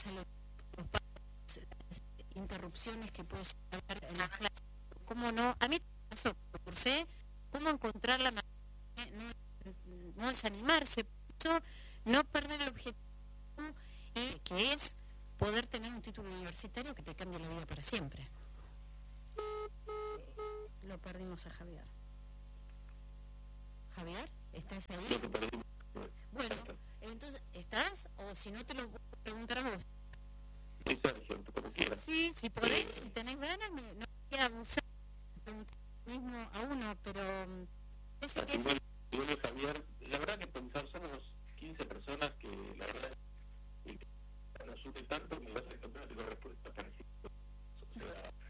más a los interrupciones que puede haber en las clases. ¿Cómo no? A mí me pasó, cursé cómo encontrar la manera de no desanimarse, no perder el objetivo, que es poder tener un título universitario que te cambie la vida para siempre. Lo perdimos a Javier. Javier, ¿estás ahí? Bueno, entonces, ¿estás? O si no, te lo voy a preguntar a vos. Sí, Sergio, como quieras. Sí, si podés, si tenés ganas, no voy a abusar de preguntar mismo a uno, pero... Bueno, Javier, la verdad que pensar, somos 15 personas que la verdad nos une tanto que me vas a encontrar una respuesta parecida. O sea,